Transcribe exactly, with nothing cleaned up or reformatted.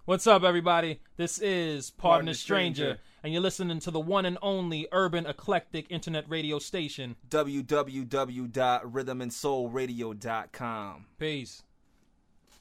What's up, everybody? This is Pardon, Pardon the the Stranger, Stranger. and you're listening to the one and only urban eclectic internet radio station. w w w dot rhythm and soul radio dot com. Peace.